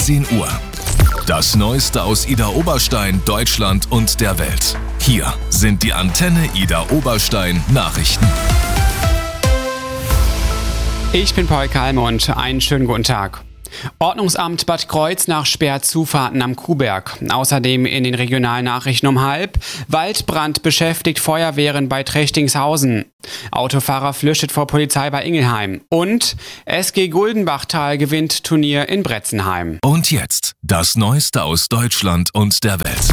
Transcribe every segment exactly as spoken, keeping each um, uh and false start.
zehn Uhr. Das Neueste aus Idar Oberstein, Deutschland und der Welt. Hier sind die Antenne Idar Oberstein Nachrichten. Ich bin Paul Kalmund. Einen schönen guten Tag. Ordnungsamt Bad Kreuznach sperrt Zufahrten am Kuhberg. Außerdem in den Regionalnachrichten um halb. Waldbrand beschäftigt Feuerwehren bei Trechtingshausen. Autofahrer flüchtet vor Polizei bei Ingelheim. Und S G Guldenbachtal gewinnt Turnier in Bretzenheim. Und jetzt das Neueste aus Deutschland und der Welt.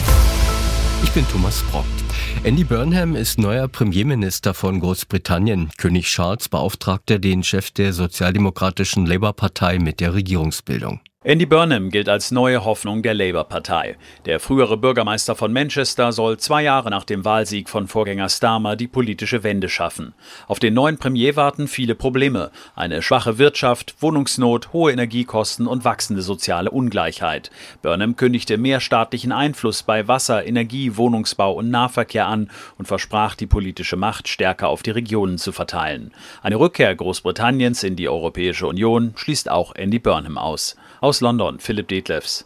Ich bin Thomas Brock. Andy Burnham ist neuer Premierminister von Großbritannien. König Charles beauftragte den Chef der sozialdemokratischen Labour-Partei mit der Regierungsbildung. Andy Burnham gilt als neue Hoffnung der Labour-Partei. Der frühere Bürgermeister von Manchester soll zwei Jahre nach dem Wahlsieg von Vorgänger Starmer die politische Wende schaffen. Auf den neuen Premier warten viele Probleme. Eine schwache Wirtschaft, Wohnungsnot, hohe Energiekosten und wachsende soziale Ungleichheit. Burnham kündigte mehr staatlichen Einfluss bei Wasser, Energie, Wohnungsbau und Nahverkehr an und versprach, die politische Macht stärker auf die Regionen zu verteilen. Eine Rückkehr Großbritanniens in die Europäische Union schließt auch Andy Burnham aus. Aus London, Philipp Detlefs.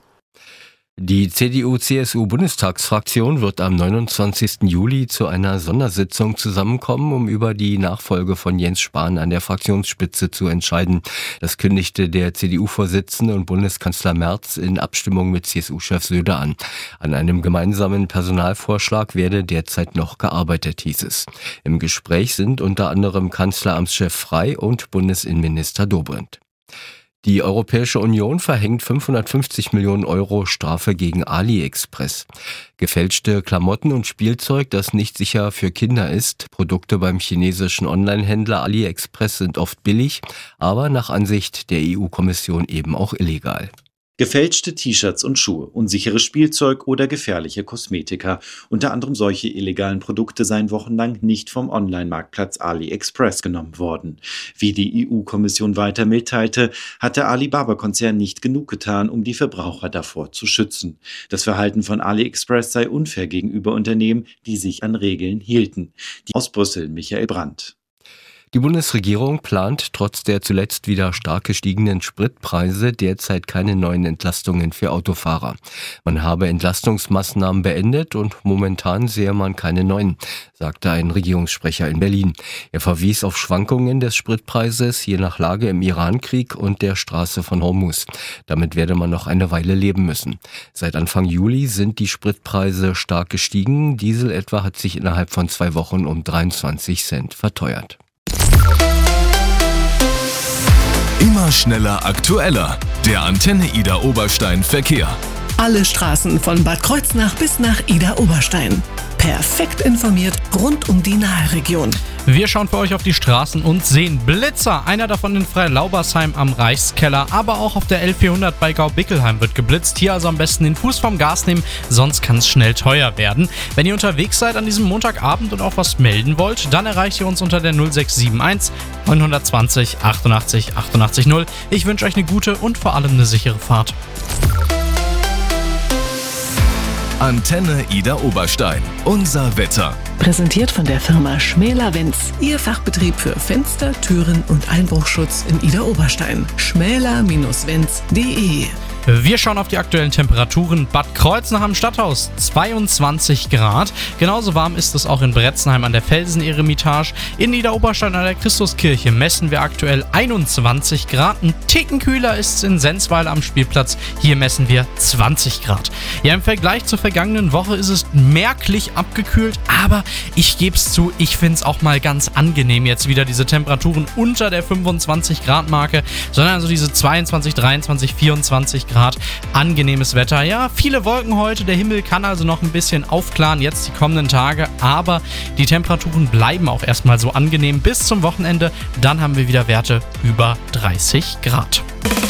Die C D U C S U-Bundestagsfraktion wird am neunundzwanzigsten Juli zu einer Sondersitzung zusammenkommen, um über die Nachfolge von Jens Spahn an der Fraktionsspitze zu entscheiden. Das kündigte der C D U-Vorsitzende und Bundeskanzler Merz in Abstimmung mit C S U-Chef Söder an. An einem gemeinsamen Personalvorschlag werde derzeit noch gearbeitet, hieß es. Im Gespräch sind unter anderem Kanzleramtschef Frey und Bundesinnenminister Dobrindt. Die Europäische Union verhängt fünfhundertfünfzig Millionen Euro Strafe gegen AliExpress. Gefälschte Klamotten und Spielzeug, das nicht sicher für Kinder ist. Produkte beim chinesischen Onlinehändler AliExpress sind oft billig, aber nach Ansicht der E U-Kommission eben auch illegal. Gefälschte T-Shirts und Schuhe, unsicheres Spielzeug oder gefährliche Kosmetika. Unter anderem solche illegalen Produkte seien wochenlang nicht vom Online-Marktplatz AliExpress genommen worden. Wie die E U-Kommission weiter mitteilte, hat der Alibaba-Konzern nicht genug getan, um die Verbraucher davor zu schützen. Das Verhalten von AliExpress sei unfair gegenüber Unternehmen, die sich an Regeln hielten. Die aus Brüssel, Michael Brandt. Die Bundesregierung plant trotz der zuletzt wieder stark gestiegenen Spritpreise derzeit keine neuen Entlastungen für Autofahrer. Man habe Entlastungsmaßnahmen beendet und momentan sehe man keine neuen, sagte ein Regierungssprecher in Berlin. Er verwies auf Schwankungen des Spritpreises je nach Lage im Irankrieg und der Straße von Hormuz. Damit werde man noch eine Weile leben müssen. Seit Anfang Juli sind die Spritpreise stark gestiegen. Diesel etwa hat sich innerhalb von zwei Wochen um dreiundzwanzig Cent verteuert. Immer schneller, aktueller. Der Antenne Idar Oberstein Verkehr. Alle Straßen von Bad Kreuznach bis nach Idar Oberstein. Perfekt informiert rund um die Nahregion. Wir schauen für euch auf die Straßen und sehen Blitzer. Einer davon in Freilaubersheim am Reichskeller, aber auch auf der L vierhundert bei Gau-Bickelheim wird geblitzt. Hier also am besten den Fuß vom Gas nehmen, sonst kann es schnell teuer werden. Wenn ihr unterwegs seid an diesem Montagabend und auch was melden wollt, dann erreicht ihr uns unter der null sechs sieben eins neun zwei null achtundachtzig achtundachtzig null. Ich wünsche euch eine gute und vor allem eine sichere Fahrt. Antenne Idar Oberstein. Unser Wetter. Präsentiert von der Firma Schmäler-Wenz. Ihr Fachbetrieb für Fenster, Türen und Einbruchschutz in Idar Oberstein. schmäler Bindestrich wenz punkt de. Wir schauen auf die aktuellen Temperaturen. Bad Kreuznach am Stadthaus zweiundzwanzig Grad. Genauso warm ist es auch in Bretzenheim an der Felsen-Eremitage. In Idar Oberstein an der Christuskirche messen wir aktuell einundzwanzig Grad. Ein Ticken kühler ist es in Sensweiler am Spielplatz. Hier messen wir zwanzig Grad. Ja, im Vergleich zur vergangenen Woche ist es merklich abgekühlt. Aber ich gebe es zu, ich finde es auch mal ganz angenehm jetzt wieder diese Temperaturen unter der fünfundzwanzig Grad Marke, sondern also diese zweiundzwanzig, dreiundzwanzig, vierundzwanzig Grad. Angenehmes Wetter. Ja, viele Wolken heute. Der Himmel kann also noch ein bisschen aufklaren jetzt die kommenden Tage. Aber die Temperaturen bleiben auch erstmal so angenehm bis zum Wochenende. Dann haben wir wieder Werte über dreißig Grad.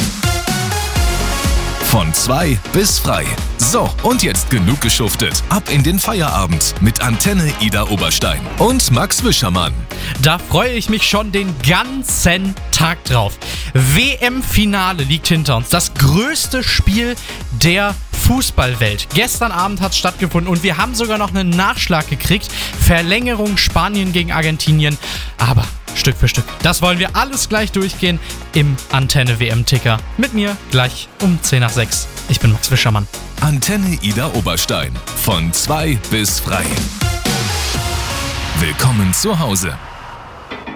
Von zwei bis frei. So, und jetzt genug geschuftet. Ab in den Feierabend mit Antenne Idar Oberstein und Max Wischermann. Da freue ich mich schon den ganzen Tag drauf. W M-Finale liegt hinter uns. Das größte Spiel der Fußballwelt. Gestern Abend hat es stattgefunden und wir haben sogar noch einen Nachschlag gekriegt. Verlängerung Spanien gegen Argentinien. Aber Stück für Stück. Das wollen wir alles gleich durchgehen im Antenne-W M-Ticker. Mit mir gleich um zehn nach sechs. Ich bin Max Fischermann. Antenne Ida Oberstein. Von zwei bis frei. Willkommen zu Hause.